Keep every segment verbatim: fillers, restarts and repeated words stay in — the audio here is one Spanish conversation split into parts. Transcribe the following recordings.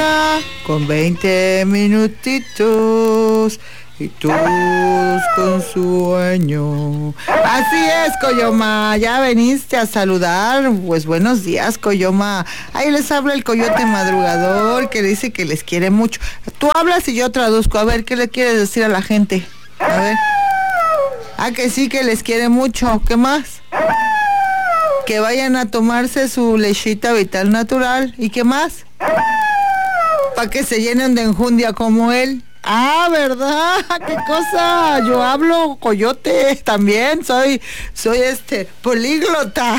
mañana con veinte minutitos y todos con sueño. Así es, Coyoma, ya veniste a saludar. Pues buenos días, Coyoma. Ahí les habla el coyote madrugador que dice que les quiere mucho. Tú hablas y yo traduzco. A ver, ¿qué le quieres decir a la gente? A ver. Ah, que sí, que les quiere mucho. ¿Qué más? Que vayan a tomarse su lechita vital natural. ¿Y qué más? Para que se llenen de enjundia como él. Ah, ¿verdad? ¿Qué cosa? Yo hablo coyote también. Soy, soy este, políglota.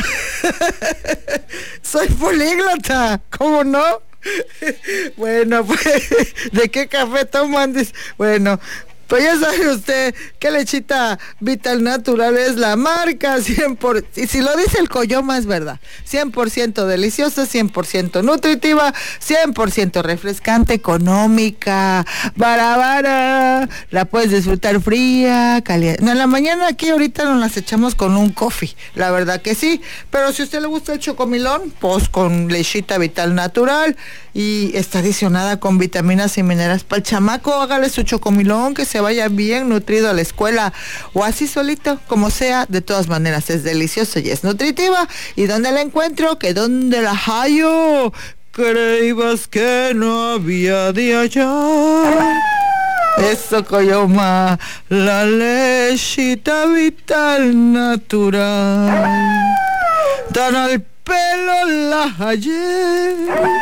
Soy políglota. ¿Cómo no? Bueno, pues, ¿de qué café toman? Bueno, pues ya sabe usted que lechita vital natural es la marca cien por ciento, y si lo dice el Coyoma es verdad, cien por ciento deliciosa, cien por ciento nutritiva, cien por ciento refrescante, económica, vara vara, la puedes disfrutar fría, caliente. No, en la mañana aquí ahorita nos las echamos con un coffee, la verdad que sí, pero si a usted le gusta el chocomilón, pues con lechita vital natural, y está adicionada con vitaminas y minerales. Para el chamaco, hágale su chocomilón, que se vaya bien nutrido a la escuela, o así solito, como sea. De todas maneras es delicioso y es nutritiva. ¿Y dónde la encuentro? ¿Que dónde la hallo? Creíbas que no había de hallar. Eso, Coyoma, la lechita vital natural. Tan al pelo la hallé.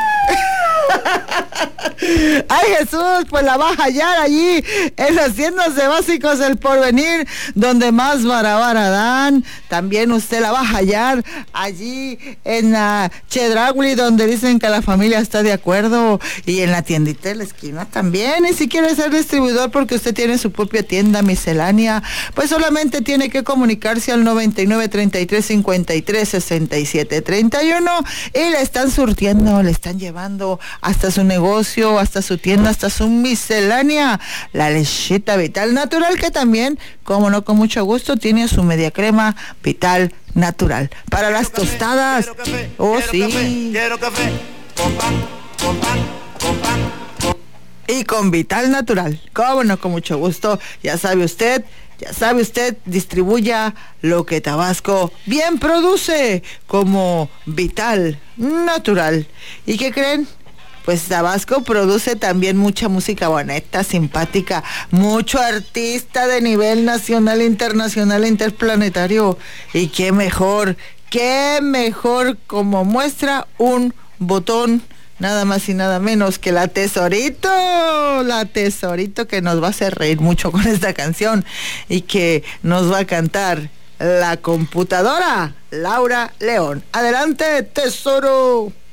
Ay, Jesús, pues la va a hallar allí en las tiendas de Básicos del Porvenir, donde más barabara dan. También usted la va a hallar allí en la Chedraui, donde dicen que la familia está de acuerdo, y en la tiendita de la esquina también. Y si quiere ser distribuidor porque usted tiene su propia tienda miscelánea, pues solamente tiene que comunicarse al noventa y nueve, treinta y tres, cincuenta y tres, sesenta y siete, treinta y uno, y le están surtiendo, le están llevando hasta su negocio, hasta su tienda, hasta su miscelánea, la lechita vital natural, que también, como no, con mucho gusto, tiene su media crema vital natural. Para las café, tostadas, café, oh sí. Café, quiero café, con pan, con pan, con pan, con... Y con vital natural, como no, con mucho gusto, ya sabe usted. Ya sabe usted, distribuya lo que Tabasco bien produce, como vital natural. ¿Y qué creen? Pues Tabasco produce también mucha música bonita, simpática, mucho artista de nivel nacional, internacional, interplanetario. Y qué mejor, qué mejor como muestra un botón, nada más y nada menos que la Tesorito, la Tesorito, que nos va a hacer reír mucho con esta canción y que nos va a cantar la computadora Laura León. Adelante, Tesoro.